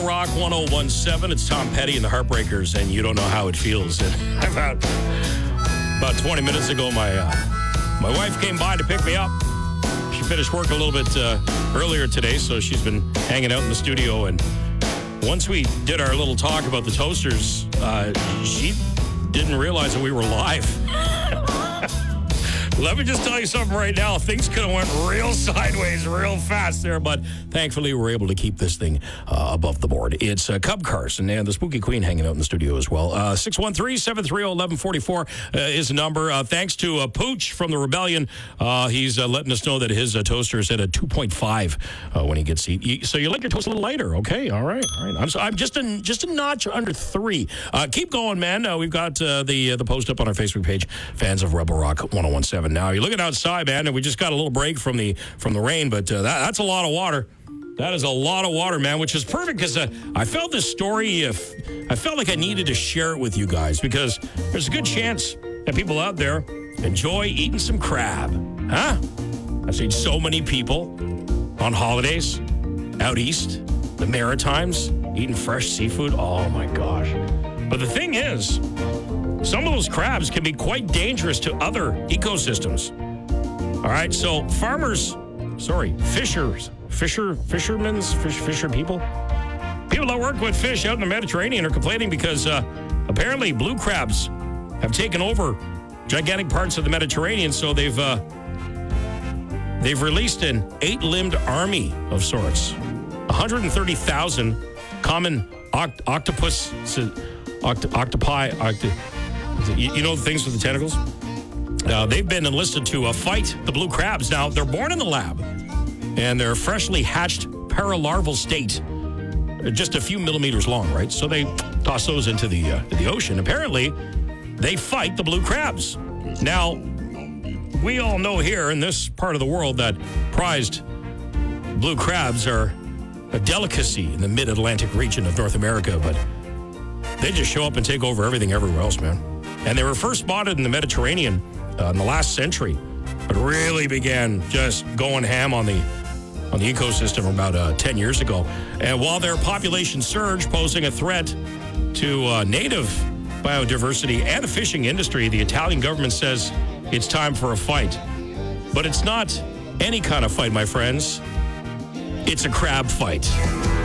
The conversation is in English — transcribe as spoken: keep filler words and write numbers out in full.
Rock one oh one seven. It's Tom Petty and the Heartbreakers, and you don't know how it feels. And about about twenty minutes ago, my uh, my wife came by to pick me up. She finished work a little bit uh, earlier today, so she's been hanging out in the studio. And once we did our little talk about the toasters, uh, she didn't realize that we were live. Let me just tell you something right now. Things could have went real sideways real fast there, but thankfully we were able to keep this thing uh, above the board. It's uh, Cub Carson and the Spooky Queen hanging out in the studio as well. Uh, six one three, seven three zero, one one four four uh, is the number. Uh, thanks to uh, Pooch from the Rebellion. Uh, he's uh, letting us know that his uh, toaster is at a two point five uh, when he gets eat. So you like your toast a little lighter. Okay, all right. All right. I'm, so, I'm just, a, just a notch under three. Uh, keep going, man. Uh, we've got uh, the, uh, the post up on our Facebook page, fans of Rebel Rock one oh one seven. Now, you're looking outside, man, and we just got a little break from the from the rain, but uh, that, that's a lot of water. That is a lot of water, man, which is perfect because uh, I felt this story, if I felt like I needed to share it with you guys because there's a good chance that people out there enjoy eating some crab. Huh? I've seen so many people on holidays out east, the Maritimes, eating fresh seafood. Oh, my gosh. But the thing is, some of those crabs can be quite dangerous to other ecosystems. All right, so farmers, sorry, fishers, fisher, fishermen's, fish, fisher people, people that work with fish out in the Mediterranean are complaining because uh, apparently blue crabs have taken over gigantic parts of the Mediterranean. So they've uh, they've released an eight-limbed army of sorts, one hundred thirty thousand common oct- octopus, oct- octopi, octopi. You, you know the things with the tentacles? Uh, they've been enlisted to uh, fight the blue crabs. Now, they're born in the lab, and they're freshly hatched paralarval state, just a few millimeters long, right? So they toss those into the, uh, the ocean. Apparently, they fight the blue crabs. Now, we all know here in this part of the world that prized blue crabs are a delicacy in the mid-Atlantic region of North America, but they just show up and take over everything everywhere else, man. And they were first spotted in the Mediterranean uh, in the last century, but really began just going ham on the on the ecosystem about uh, ten years ago. And while their population surge, posing a threat to uh, native biodiversity and the fishing industry, the Italian government says it's time for a fight. But it's not any kind of fight, my friends. It's a crab fight.